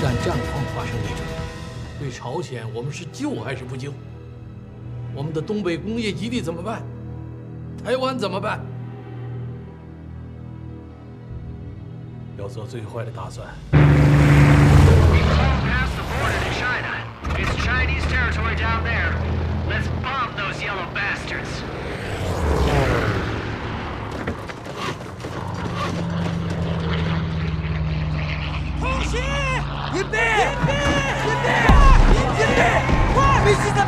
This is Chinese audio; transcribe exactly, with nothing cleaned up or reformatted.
旦战况发生逆转，对朝鲜我们是救还是不救？我们的东北工业基地怎么办？台湾怎么办？要做最坏的打算。 Past the border to China. It's Chinese territory down there. Let's bomb those yellow bastards. 空袭！预备！预备！预备！预备！快！必须